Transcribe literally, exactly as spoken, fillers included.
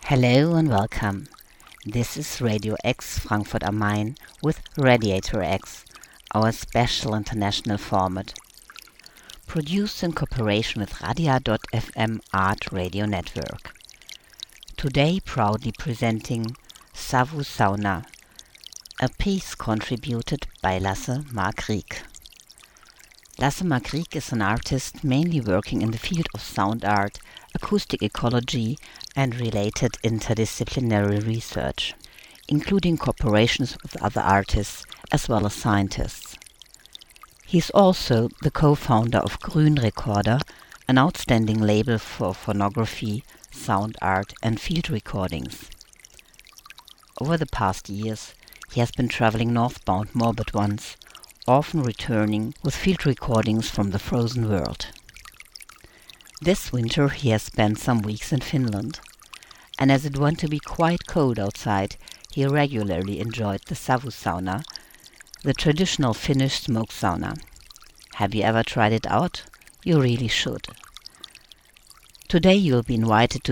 Hello and welcome. This is Radio X Frankfurt am Main with Radiator X, our special international format. Produced in cooperation with Radia dot f m Art Radio Network. Today proudly presenting Savu Sauna, a piece contributed by Lasse Mark-Rieck. Lasse Mark-Rieck is an artist mainly working in the field of sound art, acoustic ecology and related interdisciplinary research, including cooperations with other artists as well as scientists. He is also the co-founder of Grün Recorder, an outstanding label for phonography, sound art and field recordings. Over the past years, he has been traveling northbound more but once, often returning with field recordings from the frozen world. This winter he has spent some weeks in Finland, and as it went to be quite cold outside, he regularly enjoyed the Savu Sauna, the traditional Finnish smoke sauna. Have you ever tried it out? You really should. Today you will be invited to